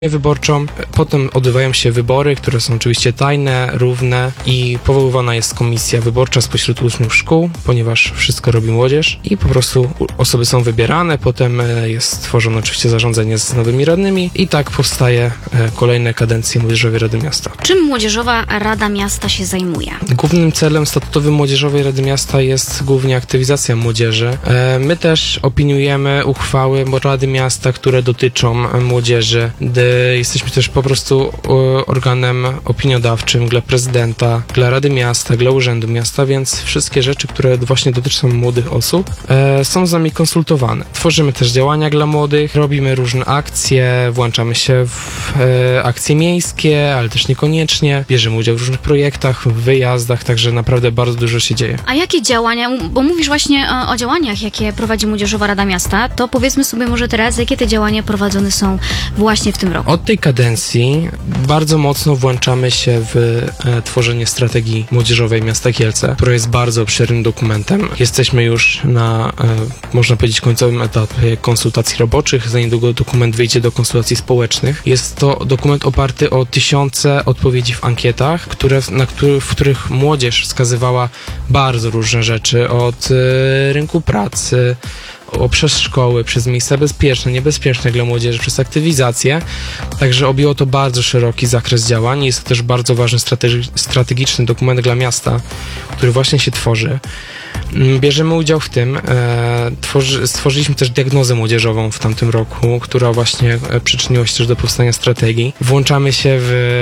wyborczą. Potem odbywają się wybory, które są oczywiście tajne, równe i powoływana jest komisja wyborcza spośród uczniów szkół, ponieważ wszystko robi młodzież i po prostu osoby są wybierane, potem jest stworzone oczywiście zarządzenie z nowymi radnymi i tak powstaje kolejne kadencje Młodzieżowej Rady Miasta. Czym Młodzieżowa Rada Miasta się zajmuje? Głównym celem statutowym Młodzieżowej Rady Miasta jest głównie aktywizacja młodzieży. My też opiniujemy uchwały Rady Miasta, które dotyczą młodzieży. Jesteśmy też po prostu organem opiniodawczym dla prezydenta, dla Rady Miasta, dla Urzędu Miasta, więc wszystkie rzeczy, które właśnie dotyczą młodych osób, są z nami konsultowane. Tworzymy też działania dla młodych, robimy różne akcje, włączamy się w akcje miejskie, ale też niekoniecznie. Bierzemy udział w różnych projektach, w wyjazdach, także naprawdę bardzo dużo się dzieje. A jakie działania, bo mówisz właśnie o działaniach, jakie prowadzi Młodzieżowa Rada Miasta, to powiedzmy sobie może teraz, jakie te działania prowadzone są właśnie w tym roku? Od tej kadencji bardzo mocno włączamy się w tworzenie strategii młodzieżowej miasta Kielce, która jest bardzo obszernym dokumentem. Jesteśmy już na, można powiedzieć, końcowym etapie konsultacji roboczych. Za niedługo dokument wyjdzie do konsultacji społecznych. Jest to dokument oparty o tysiące odpowiedzi w ankietach, w których młodzież wskazywała bardzo różne rzeczy, od rynku pracy, przez szkoły, przez miejsca bezpieczne, niebezpieczne dla młodzieży, przez aktywizację. Także objęło to bardzo szeroki zakres działań. Jest to też bardzo ważny strategiczny dokument dla miasta, który właśnie się tworzy. Bierzemy udział w tym. Stworzyliśmy też diagnozę młodzieżową w tamtym roku, która właśnie przyczyniła się też do powstania strategii. Włączamy się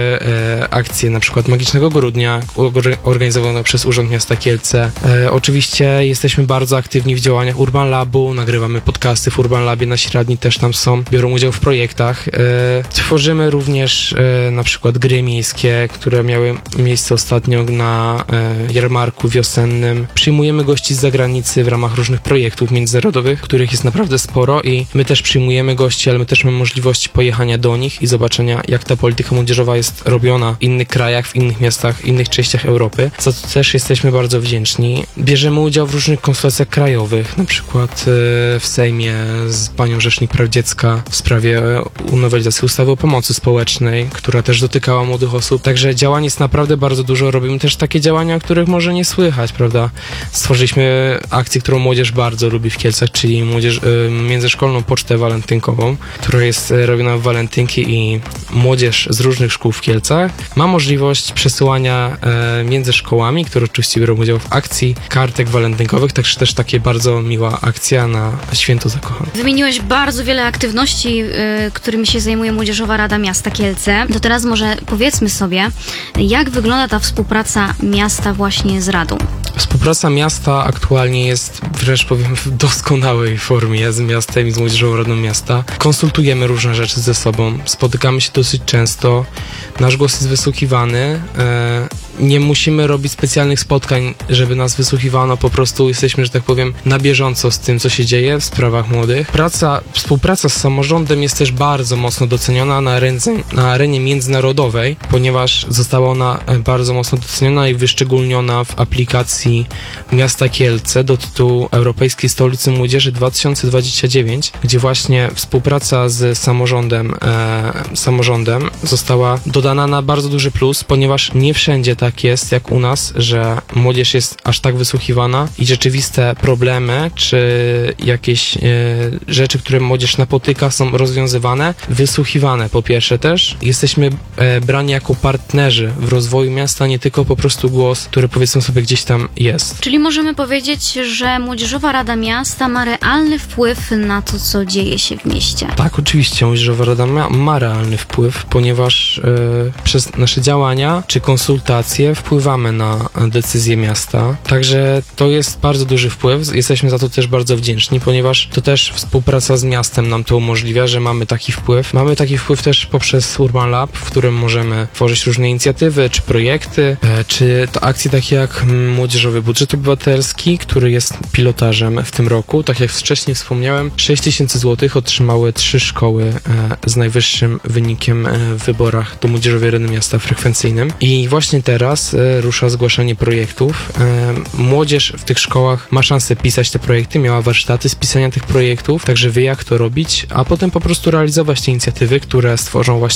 w akcje na przykład Magicznego Grudnia, organizowane przez Urząd Miasta Kielce. Oczywiście jesteśmy bardzo aktywni w działaniach Urban Labu, nagrywamy podcasty w Urban Labie, nasi radni też tam są, biorą udział w projektach. Tworzymy również na przykład gry miejskie, które miały miejsce ostatnio na jarmarku wiosennym. Przyjmujemy gości z zagranicy w ramach różnych projektów międzynarodowych, których jest naprawdę sporo i my też przyjmujemy gości, ale my też mamy możliwość pojechania do nich i zobaczenia, jak ta polityka młodzieżowa jest robiona w innych krajach, w innych miastach, w innych częściach Europy, za to też jesteśmy bardzo wdzięczni. Bierzemy udział w różnych konsultacjach krajowych, na przykład w Sejmie z panią Rzecznik Praw Dziecka w sprawie nowelizacji ustawy o pomocy społecznej, która też dotykała młodych osób. Także działań jest naprawdę bardzo dużo. Robimy też takie działania, o których może nie słychać, prawda? Stworzyliśmy akcję, którą młodzież bardzo lubi w Kielcach, czyli międzyszkolną pocztę walentynkową, która jest robiona w walentynki i młodzież z różnych szkół w Kielcach ma możliwość przesyłania między szkołami, które oczywiście biorą udział w akcji kartek walentynkowych, także też takie bardzo miła akcja na Święto Zakochanych. Wymieniłeś bardzo wiele aktywności, którymi się zajmuje Młodzieżowa Rada Miasta Kielce. To teraz może powiedzmy sobie, jak wygląda ta współpraca miasta właśnie z Radą? Współpraca miasta aktualnie jest, wręcz powiem, w doskonałej formie z miastem i z Młodzieżową Radą Miasta. Konsultujemy różne rzeczy ze sobą, spotykamy się dosyć często, nasz głos jest wysłuchiwany, nie musimy robić specjalnych spotkań, żeby nas wysłuchiwano, po prostu jesteśmy, że tak powiem, na bieżąco z tym, co się dzieje w sprawach młodych. Współpraca z samorządem jest też bardzo mocno doceniona na arenie międzynarodowej, ponieważ została ona bardzo mocno doceniona i wyszczególniona w aplikacji Miasta Kielce do tytułu Europejskiej Stolicy Młodzieży 2029, gdzie właśnie współpraca z samorządem została dodana na bardzo duży plus, ponieważ nie wszędzie tak jest jak u nas, że młodzież jest aż tak wysłuchiwana i rzeczywiste problemy czy jakieś rzeczy, które młodzież napotyka, są rozwiązywane, wysłuchiwane. Po pierwsze też jesteśmy brani jako partnerzy w rozwoju miasta, nie tylko po prostu głos, który powiedzmy sobie gdzieś tam jest. Czyli możemy powiedzieć, że Młodzieżowa Rada Miasta ma realny wpływ na to, co dzieje się w mieście. Tak, oczywiście Młodzieżowa Rada ma realny wpływ, ponieważ przez nasze działania czy konsultacje wpływamy na decyzje miasta. Także to jest bardzo duży wpływ. Jesteśmy za to też bardzo wdzięczni, ponieważ to też współpraca z miastem nam to umożliwia, że mamy taki wpływ. Mamy taki wpływ też poprzez Urban Lab, w którym możemy tworzyć różne inicjatywy, czy projekty, czy to akcje takie jak Młodzieżowy Budżet Obywatelski, który jest pilotażem w tym roku. Tak jak wcześniej wspomniałem, 6000 zł otrzymały 3 szkoły z najwyższym wynikiem w wyborach do Młodzieżowej Rady Miasta frekwencyjnym. I właśnie teraz rusza zgłaszanie projektów. Młodzież w tych szkołach ma szansę pisać te projekty, miała warsztaty z pisania tych projektów, także wie jak to robić, a potem po prostu realizować te inicjatywy, które stworzą właśnie